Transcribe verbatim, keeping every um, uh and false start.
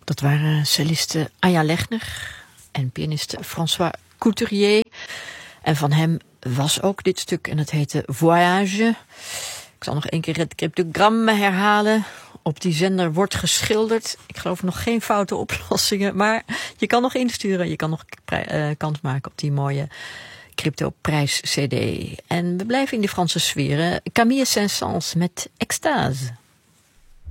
Dat waren celliste Anja Legner en pianiste François Couturier. En van hem was ook dit stuk en het heette Voyage. Ik zal nog één keer het cryptogram herhalen. Op die zender wordt geschilderd. Ik geloof nog geen foute oplossingen, maar je kan nog insturen. Je kan nog uh, kans maken op die mooie crypto-prijs-cd. En we blijven in de Franse sfeer. Camille Saint-Saëns met Extase.